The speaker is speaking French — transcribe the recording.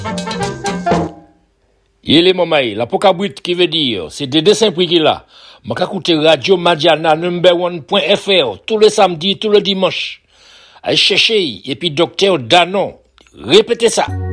Il est momai, la pokabrit qui veut dire, c'est des dessins prix qu'il a. M'a écouter Radio Madiana #1.fr tous les samedis, tous les dimanches. Allez chercher, et puis docteur Danon. Répétez ça.